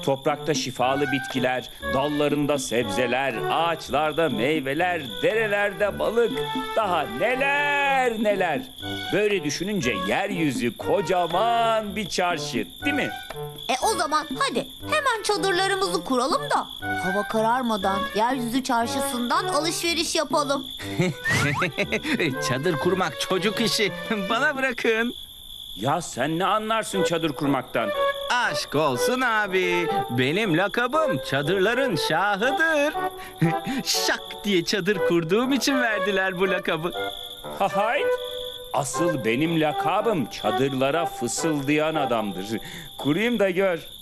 Toprakta şifalı bitkiler, dallarında sebzeler, ağaçlarda meyveler, derelerde balık, daha neler neler. Böyle düşününce yeryüzü kocaman bir çarşı, değil mi? O zaman hadi hemen çadırlarımızı kuralım da hava kararmadan yeryüzü çarşısından alışveriş yapalım. Çadır kurmak çocuk işi. Bana bırakın. Ya sen ne anlarsın çadır kurmaktan? Aşk olsun abi. Benim lakabım çadırların şahıdır. Şak diye çadır kurduğum için verdiler bu lakabı. Hayt. Asıl benim lakabım çadırlara fısıldayan adamdır. Kurayım da gör.